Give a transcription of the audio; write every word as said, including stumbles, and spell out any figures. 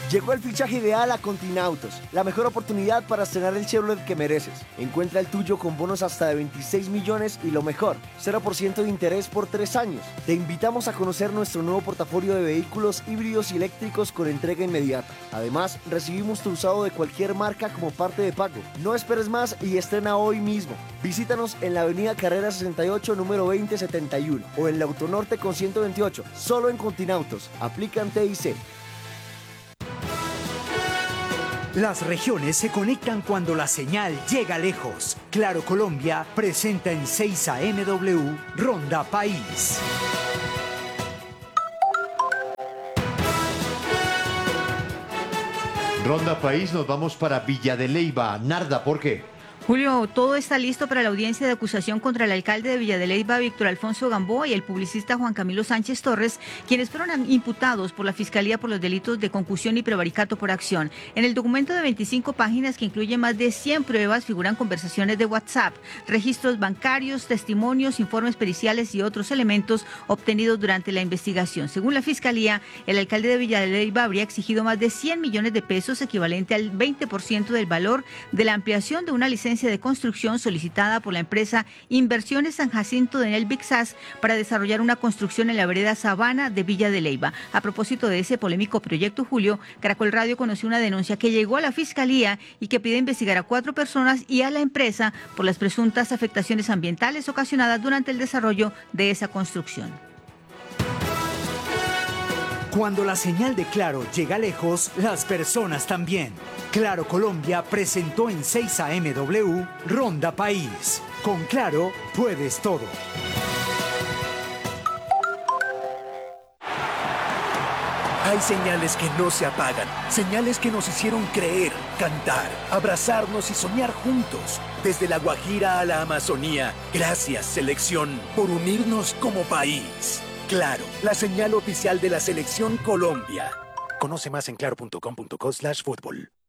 Llegó el fichaje ideal a Continautos, la mejor oportunidad para estrenar el Chevrolet que mereces. Encuentra el tuyo con bonos hasta de veintiséis millones y lo mejor, cero por ciento de interés por tres años. Te invitamos a conocer nuestro nuevo portafolio de vehículos híbridos y eléctricos con entrega inmediata. Además, recibimos tu usado de cualquier marca como parte de pago. No esperes más y estrena hoy mismo. Visítanos en la avenida Carrera sesenta y ocho, número veinte setenta y uno o en la Autonorte con ciento veintiocho, solo en Continautos. Aplican T I C. Las regiones se conectan cuando la señal llega lejos. Claro Colombia presenta en seis A M W Ronda País. Ronda País, nos vamos para Villa de Leyva. Narda, ¿por qué? Julio, todo está listo para la audiencia de acusación contra el alcalde de Villa de Leyva, Víctor Alfonso Gamboa, y el publicista Juan Camilo Sánchez Torres, quienes fueron imputados por la Fiscalía por los delitos de concusión y prevaricato por acción. En el documento de veinticinco páginas, que incluye más de cien pruebas, figuran conversaciones de WhatsApp, registros bancarios, testimonios, informes periciales y otros elementos obtenidos durante la investigación. Según la Fiscalía, el alcalde de Villa de Leyva habría exigido más de cien millones de pesos, equivalente al veinte por ciento del valor de la ampliación de una licencia de construcción solicitada por la empresa Inversiones San Jacinto de Nel Bixas para desarrollar una construcción en la vereda Sabana de Villa de Leyva. A propósito de ese polémico proyecto, Julio, Caracol Radio conoció una denuncia que llegó a la Fiscalía y que pide investigar a cuatro personas y a la empresa por las presuntas afectaciones ambientales ocasionadas durante el desarrollo de esa construcción. Cuando la señal de Claro llega lejos, las personas también. Claro Colombia presentó en seis A M W Ronda País. Con Claro puedes todo. Hay señales que no se apagan, señales que nos hicieron creer, cantar, abrazarnos y soñar juntos. Desde la Guajira a la Amazonía, gracias selección por unirnos como país. Claro, la señal oficial de la Selección Colombia. Conoce más en claro punto com punto co slash fútbol.